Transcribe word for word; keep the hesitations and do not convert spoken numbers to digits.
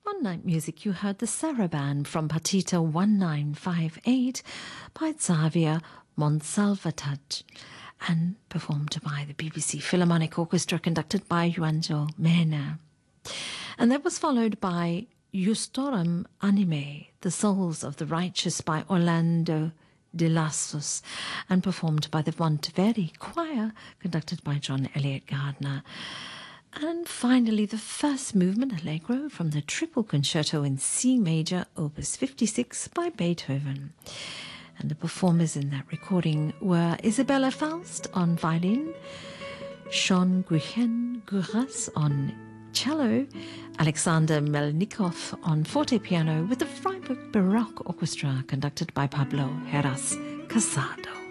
On Night Music, you heard the Saraband from Partita nineteen fifty-eight by Xavier Monsalvatore and performed by the B B C Philharmonic Orchestra conducted by Juanjo Mena. And that was followed by Justorum Anime, The Souls of the Righteous by Orlando de Lassus and performed by the Monteverdi Choir conducted by John Elliott Gardner. And finally, the first movement, Allegro, from the Triple Concerto in C major, Opus fifty-six by Beethoven. And the performers in that recording were Isabella Faust on violin, Jean-Guyen Gouras on cello, Alexander Melnikov on forte piano with the Freiburg Baroque Orchestra conducted by Pablo Heras Casado.